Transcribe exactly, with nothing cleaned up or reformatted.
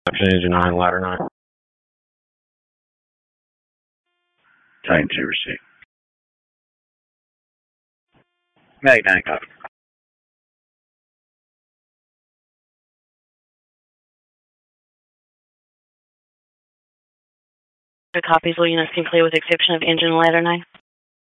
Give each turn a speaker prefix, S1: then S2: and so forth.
S1: Option engine nine, ladder nine.
S2: Time to receive.
S3: Mag nine, copy.
S4: The copies will units can clear with exception of engine and ladder nine.